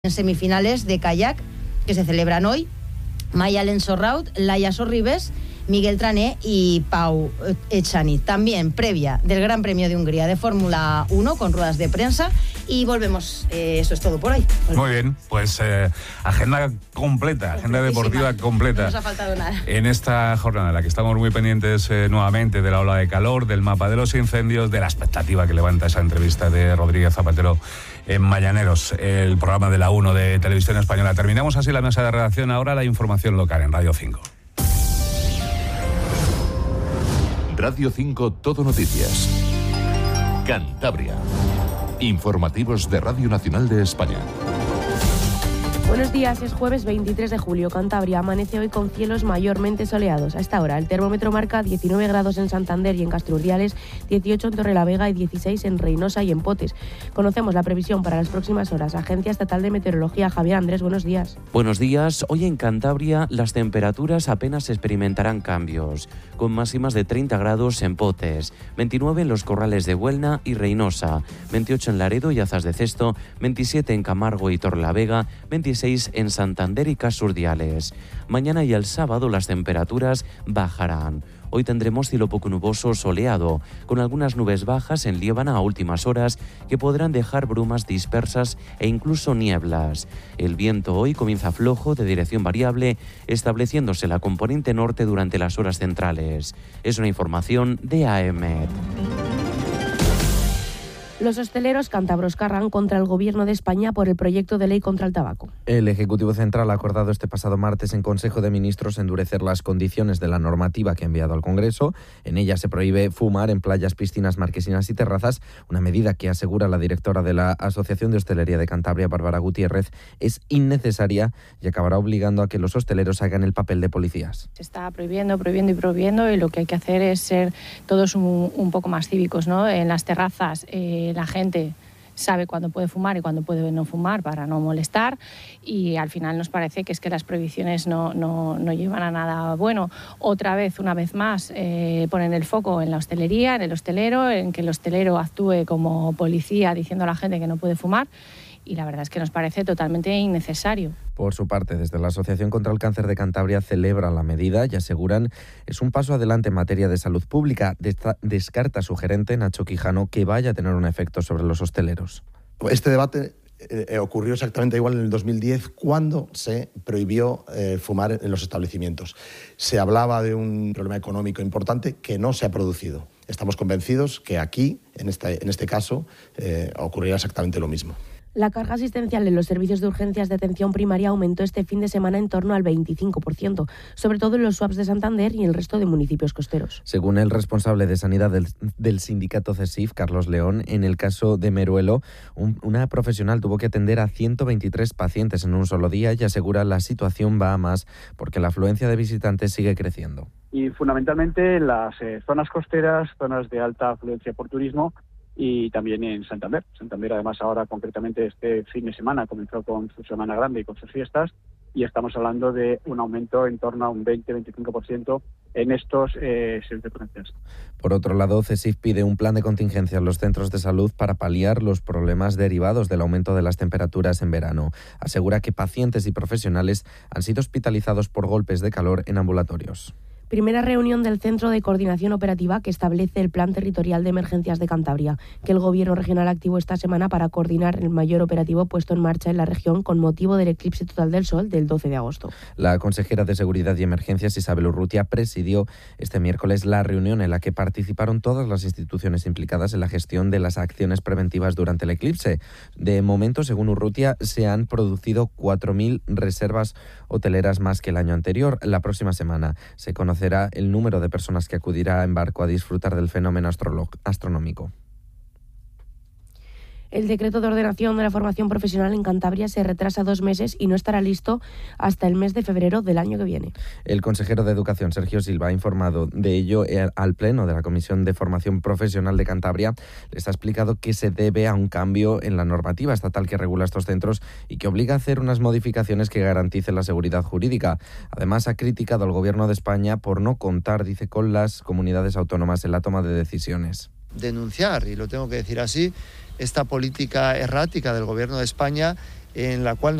En semifinales de kayak que se celebran hoy, Maya Lensorraut, Laia Sorribes, Miguel Trané y Pau Echaniz. También previa del Gran Premio de Hungría de Fórmula 1 con ruedas de prensa. Y volvemos, eso es todo por hoy. Muy bien, pues agenda completa, agenda deportiva completa. No nos ha faltado nada. En esta jornada en la que estamos muy pendientes nuevamente de la ola de calor, del mapa de los incendios, de la expectativa que levanta esa entrevista de Rodríguez Zapatero en Mañaneros, el programa de la 1 de Televisión Española. Terminamos así la mesa de redacción, ahora la información local en Radio 5. Radio 5 Todo Noticias. Cantabria. Informativos de Radio Nacional de España. Buenos días, es jueves 23 de julio. Cantabria amanece hoy con cielos mayormente soleados. A esta hora el termómetro marca 19 grados en Santander y en Castrurdiales, 18 en Torrelavega y 16 en Reynosa y en Potes. Conocemos la previsión para las próximas horas. Agencia Estatal de Meteorología. Javier Andrés, buenos días. Buenos días. Hoy en Cantabria las temperaturas apenas experimentarán cambios, con máximas de 30 grados en Potes, 29 en los Corrales de Buelna y Reynosa, 28 en Laredo y Azas de Cesto, 27 en Camargo y Torrelavega, 26 en Santander y Castrurdiales. Mañana y el sábado las temperaturas bajarán. Hoy tendremos cielo poco nuboso soleado, con algunas nubes bajas en Liébana a últimas horas que podrán dejar brumas dispersas e incluso nieblas. El viento hoy comienza flojo de dirección variable, estableciéndose la componente norte durante las horas centrales. Es una información de AEMET. Los hosteleros cántabros cargan contra el Gobierno de España por el proyecto de ley contra el tabaco. El Ejecutivo Central ha acordado este pasado martes en Consejo de Ministros endurecer las condiciones de la normativa que ha enviado al Congreso. En ella se prohíbe fumar en playas, piscinas, marquesinas y terrazas, una medida que, asegura la directora de la Asociación de Hostelería de Cantabria, Bárbara Gutiérrez, es innecesaria y acabará obligando a que los hosteleros hagan el papel de policías. Se está prohibiendo y lo que hay que hacer es ser todos un poco más cívicos, ¿no? En las terrazas la gente sabe cuándo puede fumar y cuándo puede no fumar para no molestar, y al final nos parece que es que las prohibiciones no llevan a nada bueno. Una vez más, ponen el foco en la hostelería, en el hostelero, en que el hostelero actúe como policía diciendo a la gente que no puede fumar, y la verdad es que nos parece totalmente innecesario. Por su parte, desde la Asociación contra el Cáncer de Cantabria celebran la medida y aseguran es un paso adelante en materia de salud pública. Descarta su gerente, Nacho Quijano, que vaya a tener un efecto sobre los hosteleros. Este debate ocurrió exactamente igual en el 2010, cuando se prohibió fumar en los establecimientos. Se hablaba de un problema económico importante que no se ha producido. Estamos convencidos que aquí, en este caso, ocurrirá exactamente lo mismo. La carga asistencial en los servicios de urgencias de atención primaria aumentó este fin de semana en torno al 25%, sobre todo en los SUAPs de Santander y el resto de municipios costeros. Según el responsable de sanidad del sindicato CESIF, Carlos León, en el caso de Meruelo, una profesional tuvo que atender a 123 pacientes en un solo día y asegura la situación va a más porque la afluencia de visitantes sigue creciendo. Y fundamentalmente en las zonas costeras, zonas de alta afluencia por turismo, y también en Santander. Santander, además, ahora concretamente este fin de semana comenzó con su Semana Grande y con sus fiestas, y estamos hablando de un aumento en torno a un 20-25% en estos servicios de urgencias. Por otro lado, CESIF pide un plan de contingencia en los centros de salud para paliar los problemas derivados del aumento de las temperaturas en verano. Asegura que pacientes y profesionales han sido hospitalizados por golpes de calor en ambulatorios. Primera reunión del Centro de Coordinación Operativa que establece el Plan Territorial de Emergencias de Cantabria, que el Gobierno regional activó esta semana para coordinar el mayor operativo puesto en marcha en la región con motivo del eclipse total del Sol del 12 de agosto. La consejera de Seguridad y Emergencias, Isabel Urrutia, presidió este miércoles la reunión en la que participaron todas las instituciones implicadas en la gestión de las acciones preventivas durante el eclipse. De momento, según Urrutia, se han producido 4.000 reservas hoteleras más que el año anterior. La próxima semana se conocerá el número de personas que acudirá en barco a disfrutar del fenómeno astronómico. El decreto de ordenación de la formación profesional en Cantabria se retrasa 2 meses y no estará listo hasta el mes de febrero del año que viene. El consejero de Educación, Sergio Silva, ha informado de ello al Pleno de la Comisión de Formación Profesional de Cantabria. Les ha explicado que se debe a un cambio en la normativa estatal que regula estos centros y que obliga a hacer unas modificaciones que garanticen la seguridad jurídica. Además, ha criticado al Gobierno de España por no contar, dice, con las comunidades autónomas en la toma de decisiones. Denunciar, y lo tengo que decir así, esta política errática del Gobierno de España en la cual